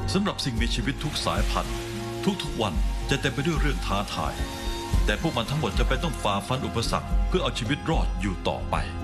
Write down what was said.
สำหรับสิ่งมีชีวิตทุกสายพันธุ์ทุกๆวันจะเต็มไปด้วยเรื่องท้าทายแต่พวกมันทั้งหมดจะเป็นต้องฝ่าฟันอุปสรรคเพื่อเอาชีวิตรอดอยู่ต่อไป